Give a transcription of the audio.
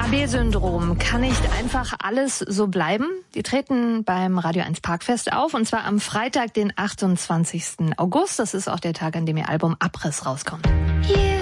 B-Syndrom kann nicht einfach alles so bleiben. Die treten beim Radio 1 Parkfest auf, und zwar am Freitag, den 28. August. Das ist auch der Tag, an dem ihr Album Abriss rauskommt. Yeah.